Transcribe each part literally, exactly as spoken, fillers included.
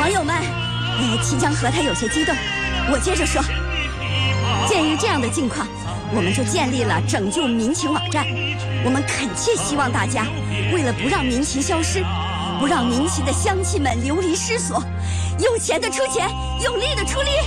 网友们，呃，齐江河他有些激动，我接着说。鉴于这样的境况，我们就建立了拯救民情网站。我们恳切希望大家，为了不让民情消失，不让民情的乡亲们流离失所，有钱的出钱，有力的出力。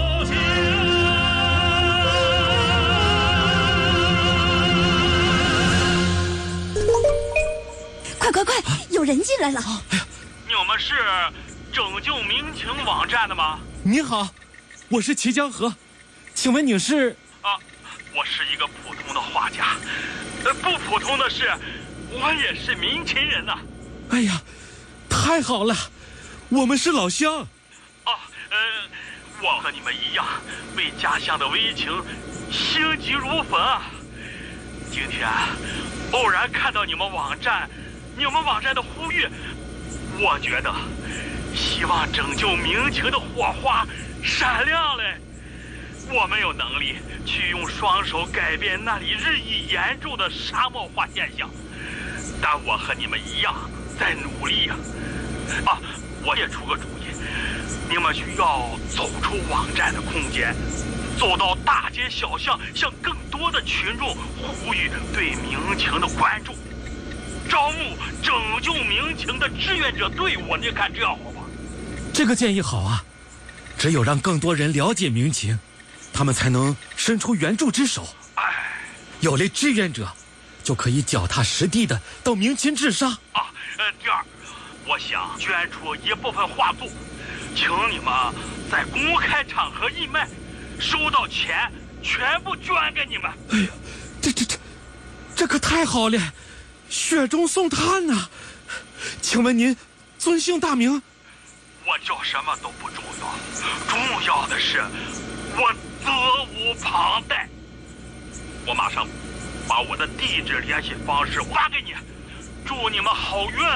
快快快，有人进来了！ 哎呀，你们是拯救民情网站的吗？ 你好，我是齐江河，请问你是？ 啊，我是一个普通的画家，呃，不普通的是，我也是民情人呐。 哎呀，太好了，我们是老乡。 啊，呃，我和你们一样，为家乡的危情心急如焚啊。今天偶然看到你们网站。你们网站的呼吁，我觉得希望拯救民情的火花闪亮嘞。我没有能力去用双手改变那里日益严重的沙漠化现象，但我和你们一样在努力呀。啊，我也出个主意，你们需要走出网站的空间，走到大街小巷，向更多的群众呼吁对民情的关注。招募拯救民情的志愿者队伍，你看这样好吗？ 这个建议好啊！只有让更多人了解民情，他们才能伸出援助之手。 哎， 有了志愿者，就可以脚踏实地的到民情治沙啊。呃，第二，我想捐出一部分画作，请你们在公开场合义卖，收到钱全部捐给你们。 哎呀，这这这，这可太好了！雪中送炭呐、啊！请问您尊姓大名？ 我叫什么都不重要，重要的是我责无旁贷。我马上把我的地址、联系方式发给你，祝你们好运。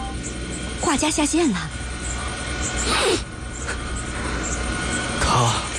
画家下线了。 他